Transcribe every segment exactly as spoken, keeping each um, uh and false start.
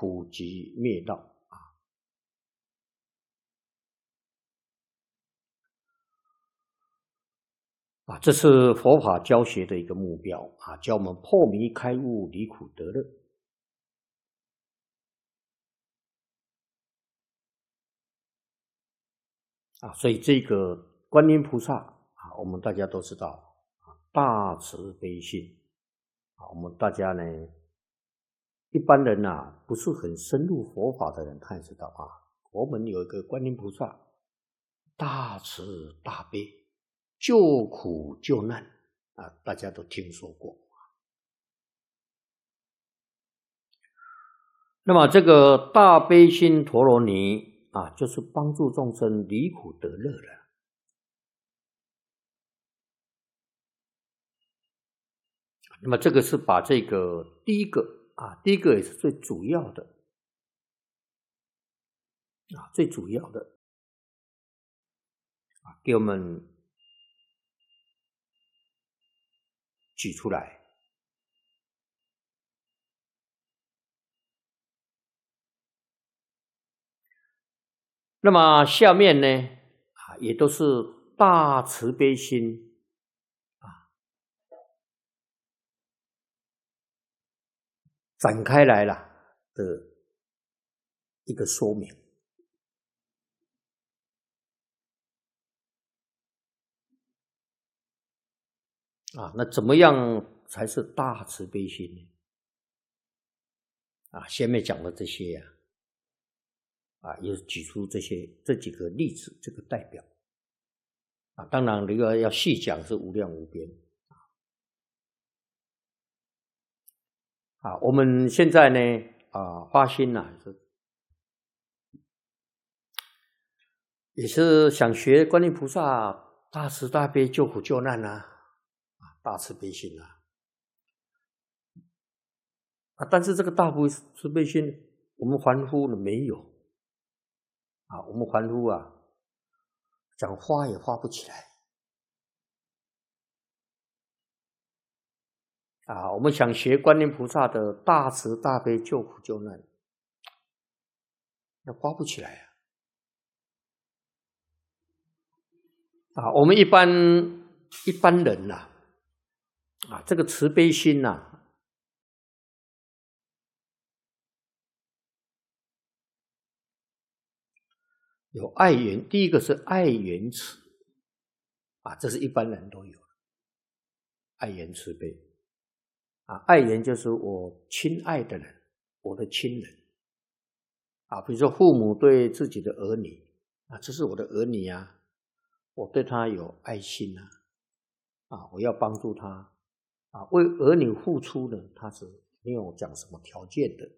苦集灭道啊。啊，这是佛法教学的一个目标啊，教我们破迷开悟，离苦得乐。啊，所以这个观音菩萨啊，我们大家都知道啊，大慈悲心啊，我们大家呢，一般人呐、啊，不是很深入佛法的人，他也知道啊，我们有一个观音菩萨，大慈大悲，救苦救难啊，大家都听说过。那么这个大悲心陀罗尼啊，就是帮助众生离苦得乐的。那么这个是把这个第一个啊，第一个也是最主要的啊，最主要的啊，给我们举出来。那么下面呢啊，也都是大慈悲心啊展开来了的一个说明啊。那怎么样才是大慈悲心呢？啊，下面讲的这些呀、啊，啊，也举出这些这几个例子，这个代表啊。当然，这个要细讲是无量无边啊。我们现在呢啊，发心呐、啊，是也是想学观音菩萨大慈大悲救苦救难啊，啊，大慈悲心啊。啊，但是这个大慈悲心，我们凡夫呢没有啊，我们凡夫啊，讲发也发不起来啊。我们想学观音菩萨的大慈大悲救苦救难，那发不起来啊。啊，我们一般一般人呐、啊，啊，这个慈悲心呐、啊。有爱缘，第一个是爱缘慈啊，这是一般人都有爱缘慈悲啊。爱缘就是我亲爱的人，我的亲人啊，比如说父母对自己的儿女啊，这是我的儿女啊，我对他有爱心啊，啊，我要帮助他啊，为儿女付出呢，他是没有讲什么条件的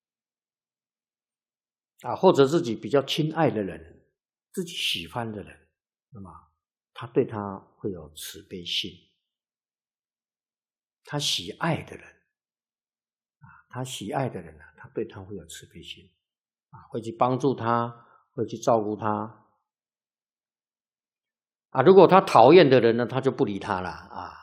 啊，或者自己比较亲爱的人，自己喜欢的人，那么他对他会有慈悲心，他喜爱的人啊，他喜爱的人呢、啊，他对他会有慈悲心啊，会去帮助他，会去照顾他啊。如果他讨厌的人呢，他就不理他了啊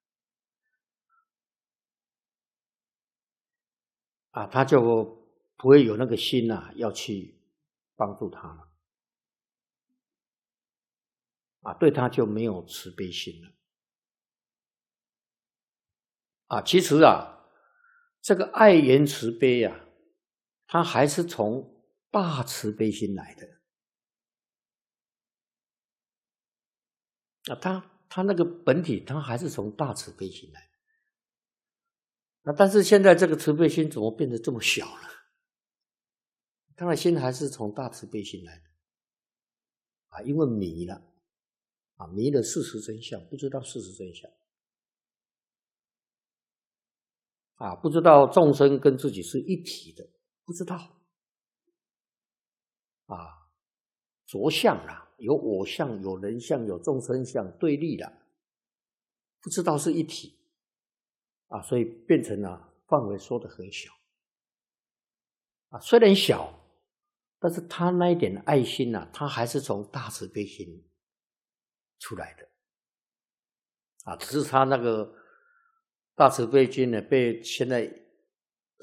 啊，他就不会有那个心啊，要去帮助他了啊，对他就没有慈悲心了啊。其实啊，这个爱缘慈悲啊，它还是从大慈悲心来的啊，它它那个本体，它还是从大慈悲心来的。那但是现在这个慈悲心怎么变得这么小了？当然心还是从大慈悲心来的啊，因为迷了啊，迷了事实真相，不知道事实真相啊，不知道众生跟自己是一体的，不知道啊，着相啦，有我相，有人相，有众生相，对立的，不知道是一体啊，所以变成了范围缩得很小啊，虽然小，但是他那一点爱心啊，他还是从大慈悲心出来的啊，只是他那个大慈悲心呢，被现在